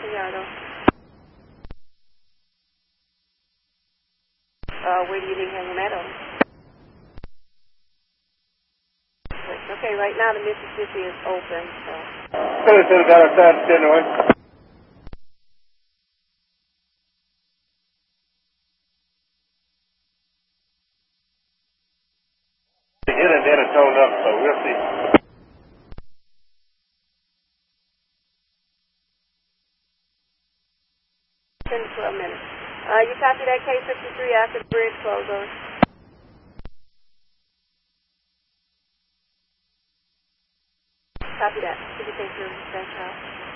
Gallardo. Where do you need him at? Okay, right now the Mississippi is open, so. They hit and then it towed up, so we'll see. 10 to 12 minutes. You copy that K-53 after the bridge closes. Copy that. 50K through, thanks,